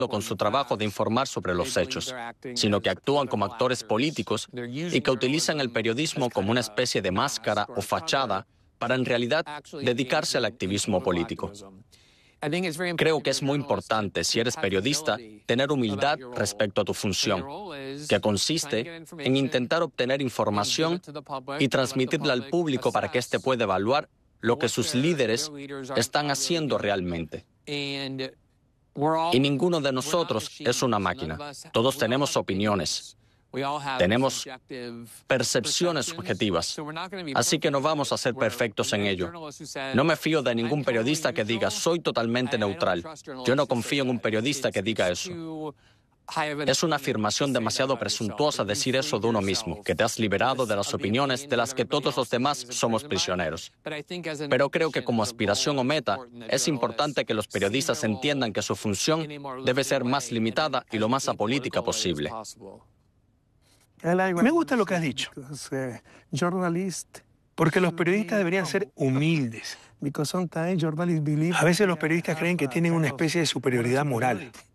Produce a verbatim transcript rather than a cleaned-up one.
con su trabajo de informar sobre los hechos, sino que actúan como actores políticos y que utilizan el periodismo como una especie de máscara o fachada para en realidad dedicarse al activismo político. Creo que es muy importante, si eres periodista, tener humildad respecto a tu función, que consiste en intentar obtener información y transmitirla al público para que éste pueda evaluar lo que sus líderes están haciendo realmente. Y ninguno de nosotros es una máquina. Todos tenemos opiniones. Tenemos percepciones subjetivas, así que no vamos a ser perfectos en ello. No me fío de ningún periodista que diga, soy totalmente neutral. Yo no confío en un periodista que diga eso. Es una afirmación demasiado presuntuosa decir eso de uno mismo, que te has liberado de las opiniones de las que todos los demás somos prisioneros. Pero creo que como aspiración o meta, es importante que los periodistas entiendan que su función debe ser más limitada y lo más apolítica posible. Me gusta lo que has dicho, porque los periodistas deberían ser humildes. A veces los periodistas creen que tienen una especie de superioridad moral.